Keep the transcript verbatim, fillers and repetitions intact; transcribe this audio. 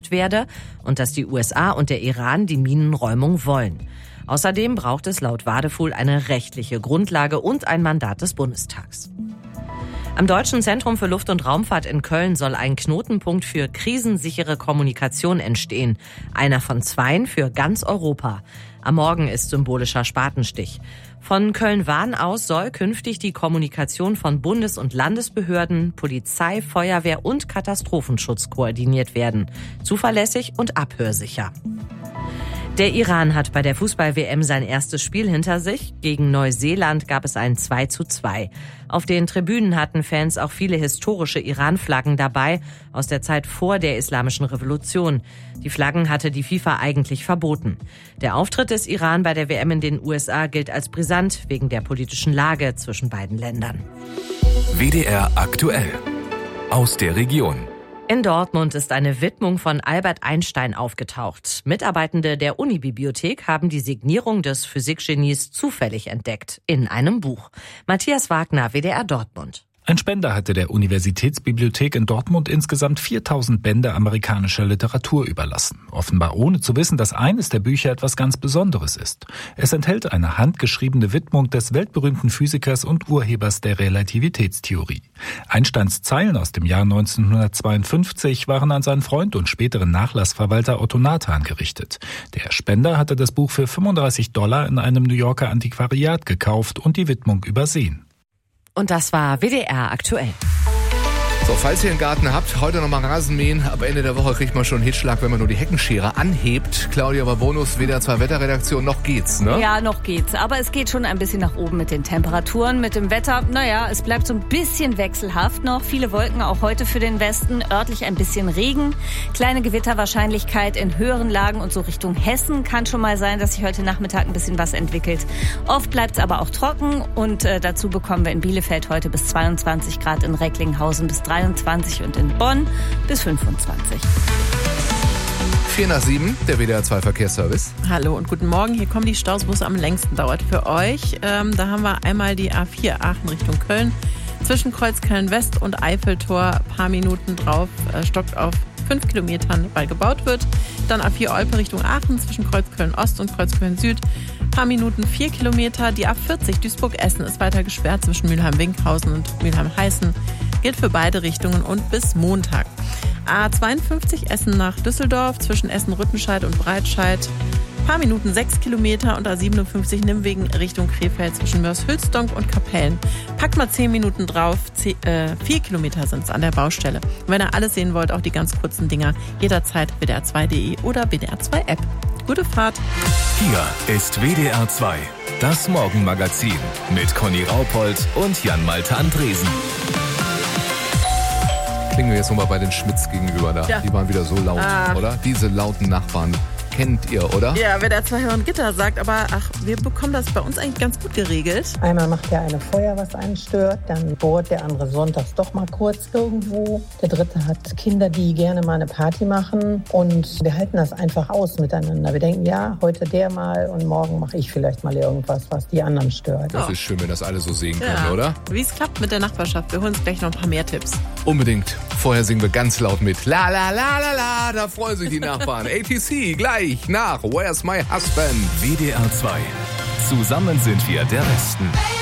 gemacht werde und dass die U S A und der Iran die Minenräumung wollen. Außerdem braucht es laut Wadefuhl eine rechtliche Grundlage und ein Mandat des Bundestags. Am Deutschen Zentrum für Luft- und Raumfahrt in Köln soll ein Knotenpunkt für krisensichere Kommunikation entstehen. Einer von zweien für ganz Europa. Am Morgen ist symbolischer Spatenstich. Von Köln-Wahn aus soll künftig die Kommunikation von Bundes- und Landesbehörden, Polizei, Feuerwehr und Katastrophenschutz koordiniert werden. Zuverlässig und abhörsicher. Der Iran hat bei der Fußball-W M sein erstes Spiel hinter sich. Gegen Neuseeland gab es ein zwei zu zwei. Auf den Tribünen hatten Fans auch viele historische Iran-Flaggen dabei, aus der Zeit vor der Islamischen Revolution. Die Flaggen hatte die FIFA eigentlich verboten. Der Auftritt des Iran bei der W M in den U S A gilt als brisant wegen der politischen Lage zwischen beiden Ländern. W D R aktuell. Aus der Region. In Dortmund ist eine Widmung von Albert Einstein aufgetaucht. Mitarbeitende der Unibibliothek haben die Signierung des Physikgenies zufällig entdeckt in einem Buch. Matthias Wagner, W D R Dortmund. Ein Spender hatte der Universitätsbibliothek in Dortmund insgesamt viertausend Bände amerikanischer Literatur überlassen. Offenbar ohne zu wissen, dass eines der Bücher etwas ganz Besonderes ist. Es enthält eine handgeschriebene Widmung des weltberühmten Physikers und Urhebers der Relativitätstheorie. Einsteins Zeilen aus dem Jahr neunzehnhundertzweiundfünfzig waren an seinen Freund und späteren Nachlassverwalter Otto Nathan gerichtet. Der Spender hatte das Buch für fünfunddreißig Dollar in einem New Yorker Antiquariat gekauft und die Widmung übersehen. Und das war W D R aktuell. So, falls ihr einen Garten habt, heute nochmal Rasenmähen. Ab Ende der Woche kriegt man schon einen Hitzschlag, wenn man nur die Heckenschere anhebt. Claudia Wabonus, W D R zwei Wetterredaktion, noch geht's, ne? Ja, noch geht's. Aber es geht schon ein bisschen nach oben mit den Temperaturen, mit dem Wetter. Naja, es bleibt so ein bisschen wechselhaft noch. Viele Wolken auch heute für den Westen. Örtlich ein bisschen Regen. Kleine Gewitterwahrscheinlichkeit in höheren Lagen und so Richtung Hessen. Kann schon mal sein, dass sich heute Nachmittag ein bisschen was entwickelt. Oft bleibt's aber auch trocken. Und äh, dazu bekommen wir in Bielefeld heute bis zweiundzwanzig Grad, in Recklinghausen bis dreiundzwanzig und in Bonn bis fünfundzwanzig. vier nach sieben, der W D R zwei Verkehrsservice. Hallo und guten Morgen. Hier kommen die Staus, wo es am längsten dauert für euch. Ähm, da haben wir einmal die A vier Aachen Richtung Köln. Zwischen Kreuzköln West und Eiffeltor ein paar Minuten drauf, äh, stockt auf fünf Kilometern, weil gebaut wird. Dann A vier Olpe Richtung Aachen zwischen Kreuzköln Ost und Kreuzköln Süd. Paar Minuten vier Kilometer. Die A vierzig Duisburg-Essen ist weiter gesperrt zwischen Mülheim-Winkhausen und Mülheim-Heißen. Gilt für beide Richtungen und bis Montag. A zweiundfünfzig Essen nach Düsseldorf zwischen Essen-Rüttenscheid und Breitscheid. Paar Minuten sechs Kilometer und A siebenundfünfzig Nimwegen Richtung Krefeld zwischen Mörs-Hülsdonk und Kapellen. Packt mal zehn Minuten drauf. Zeh, äh, vier Kilometer sind es an der Baustelle. Und wenn ihr alles sehen wollt, auch die ganz kurzen Dinger, jederzeit W D R zwei punkt de oder W D R zwei App. Gute Fahrt. Hier ist W D R zwei, das Morgenmagazin mit Conny Raupold und Jan-Malte Andresen. Klingen wir jetzt nochmal bei den Schmitz gegenüber da. Ja. Die waren wieder so laut, Ah. oder? Diese lauten Nachbarn kennt ihr, oder? Ja, wer der zwei Hören Gitter sagt, aber ach, wir bekommen das bei uns eigentlich ganz gut geregelt. Einmal macht der eine Feuer, was einen stört, dann bohrt der andere sonntags doch mal kurz irgendwo. Der dritte hat Kinder, die gerne mal eine Party machen und wir halten das einfach aus miteinander. Wir denken, ja, heute der mal und morgen mache ich vielleicht mal irgendwas, was die anderen stört. Das ist schön, wenn das alle so sehen können, Ja. oder? Wie es klappt mit der Nachbarschaft. Wir holen uns gleich noch ein paar mehr Tipps. Unbedingt. Vorher singen wir ganz laut mit. La la la la la, da freuen sich die Nachbarn. A T C gleich nach Where's My Husband? W D R zwei. Zusammen sind wir der Westen.